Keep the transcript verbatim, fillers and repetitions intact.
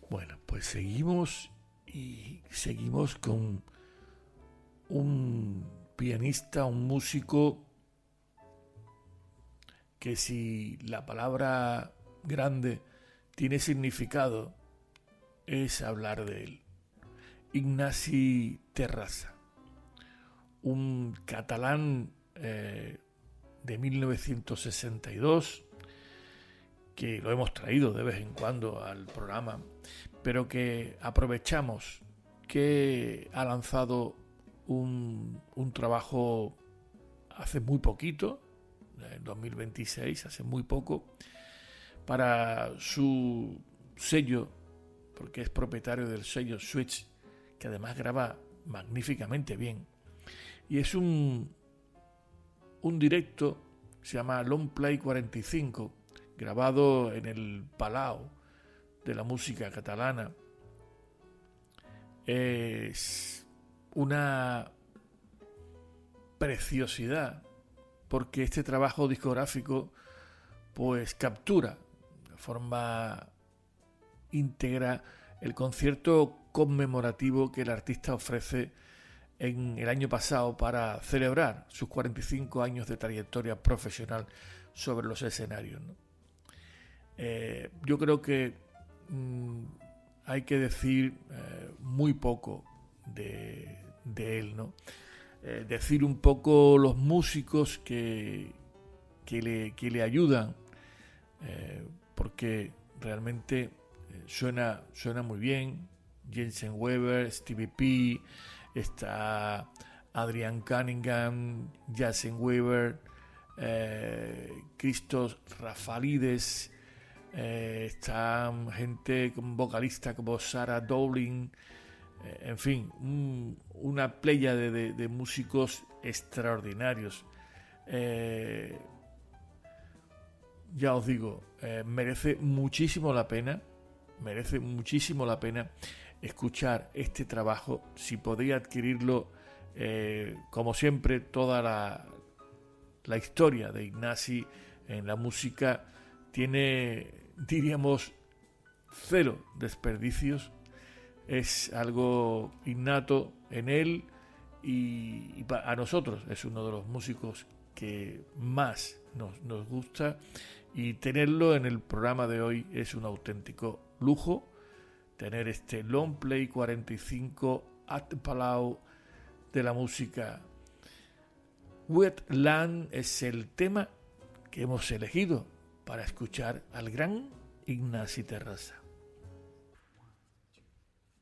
Bueno, pues seguimos y seguimos con un pianista, un músico que si la palabra grande tiene significado es hablar de él. Ignasi Terrassa, un catalán eh, de mil novecientos sesenta y dos, que lo hemos traído de vez en cuando al programa, pero que aprovechamos que ha lanzado un, un trabajo hace muy poquito, en dos mil veintiséis, hace muy poco, para su sello, porque es propietario del sello Switch, que además graba magníficamente bien. Y es un, un directo, se llama Long Play cuarenta y cinco, grabado en el Palau de la música catalana. Es una preciosidad, porque este trabajo discográfico pues captura de forma íntegra el concierto conmemorativo que el artista ofrece en el año pasado para celebrar sus cuarenta y cinco años de trayectoria profesional sobre los escenarios, ¿no? Eh, yo creo que mmm, hay que decir eh, muy poco de, de él, ¿no? Eh, decir un poco los músicos que, que, le, que le ayudan, eh, porque realmente eh, suena, suena muy bien. Jensen Weber, Stevie P, está Adrian Cunningham, Jason Weber, eh, Christos Rafalides, eh, está gente con vocalista como Sarah Dowling, eh, en fin, un, una playa de, de, de músicos extraordinarios. Eh, ya os digo, eh, merece muchísimo la pena, merece muchísimo la pena escuchar este trabajo. Si podéis adquirirlo, eh, como siempre, toda la, la historia de Ignasi en la música tiene, diríamos, cero desperdicios. Es algo innato en él y, y a nosotros es uno de los músicos que más nos, nos gusta, y tenerlo en el programa de hoy es un auténtico lujo. Tener este Long Play cuarenta y cinco at Palau de la música. Wetland es el tema que hemos elegido para escuchar al gran Ignasi Terrassa.